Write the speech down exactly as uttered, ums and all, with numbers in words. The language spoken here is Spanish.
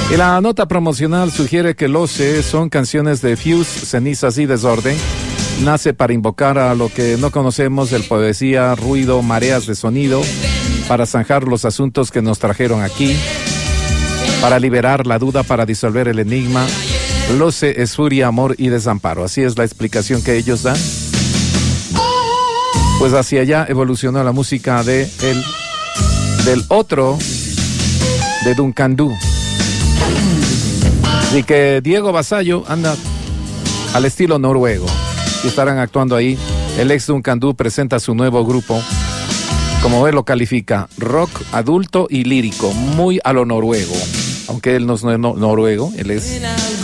Y la nota promocional sugiere que Loce son canciones de Fuse, Cenizas y Desorden. Nace para invocar a lo que no conocemos, el poesía, ruido, mareas de sonido, para zanjar los asuntos que nos trajeron aquí, para liberar la duda, para disolver el enigma. Loce es furia, amor y desamparo. Así es la explicación que ellos dan. Pues hacia allá evolucionó la música de el, del otro, de Duncan Du. Y que Diego Vasallo anda al estilo noruego. Y estarán actuando ahí. El ex Duncan Du presenta su nuevo grupo. Como él lo califica, rock adulto y lírico, muy a lo noruego. Aunque él no es no, noruego, él es